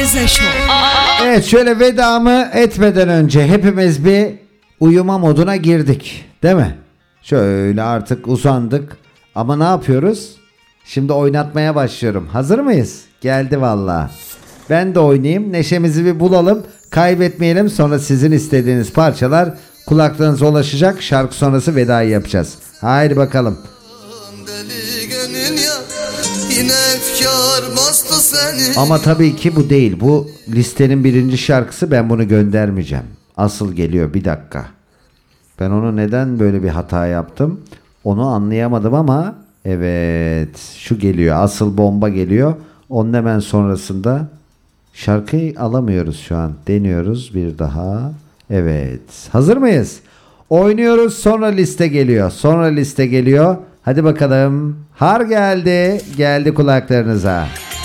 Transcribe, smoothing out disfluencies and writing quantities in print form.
Evet, şöyle vedamı etmeden önce hepimiz bir uyuma moduna girdik, değil mi? Şöyle artık uzandık ama ne yapıyoruz? Şimdi oynatmaya başlıyorum. Hazır mıyız? Geldi valla. Ben de oynayayım, neşemizi bir bulalım, kaybetmeyelim, sonra sizin istediğiniz parçalar kulaklarınıza ulaşacak. Şarkı sonrası vedayı yapacağız. Haydi bakalım. Ama tabii ki bu değil. Bu listenin birinci şarkısı. Ben bunu göndermeyeceğim. Asıl geliyor, bir dakika. Ben onu neden böyle bir hata yaptım onu anlayamadım ama evet, şu geliyor. Asıl bomba geliyor. Onun hemen sonrasında şarkıyı alamıyoruz şu an. Deniyoruz bir daha. Evet. Hazır mıyız? Oynuyoruz, sonra liste geliyor. Sonra liste geliyor. Hadi bakalım. Har geldi. Geldi kulaklarınıza.